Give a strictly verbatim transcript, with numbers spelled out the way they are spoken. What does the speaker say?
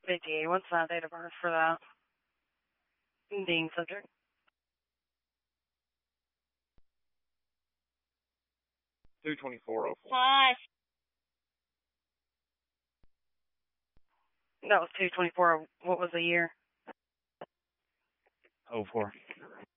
fifty-eight. What's that date of birth for that? Being subject. two twenty-four oh four. Five. That was two twenty-four. What was the year? oh four.